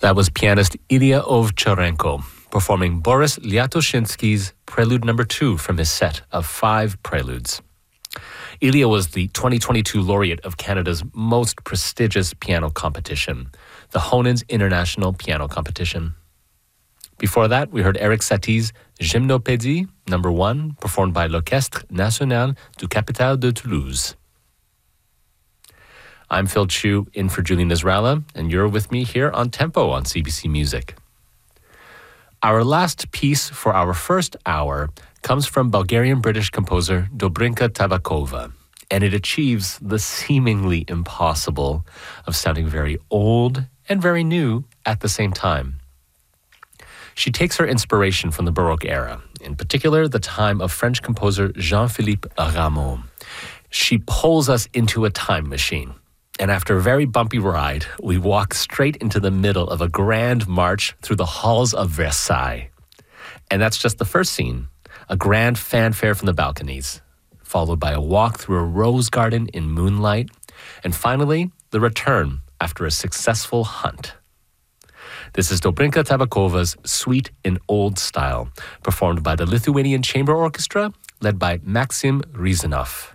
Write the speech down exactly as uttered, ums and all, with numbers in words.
That was pianist Ilya Ovcharenko performing Boris Liatoshinsky's Prelude Number Two from his set of five preludes. Ilya was the twenty twenty-two laureate of Canada's most prestigious piano competition, the Honens International Piano Competition. Before that, we heard Eric Satie's Gymnopédie Number One, performed by l'Orchestre National du Capitale de Toulouse. I'm Phil Chu, in for Julian Israela, and you're with me here on Tempo on C B C Music. Our last piece for our first hour comes from Bulgarian-British composer Dobrinka Tabakova, and it achieves the seemingly impossible of sounding very old and very new at the same time. She takes her inspiration from the Baroque era, in particular the time of French composer Jean-Philippe Rameau. She pulls us into a time machine, and after a very bumpy ride, we walk straight into the middle of a grand march through the halls of Versailles. And that's just the first scene, a grand fanfare from the balconies, followed by a walk through a rose garden in moonlight, and finally, the return after a successful hunt. This is Dobrinka Tabakova's Suite in Old Style, performed by the Lithuanian Chamber Orchestra, led by Maxim Rizanov.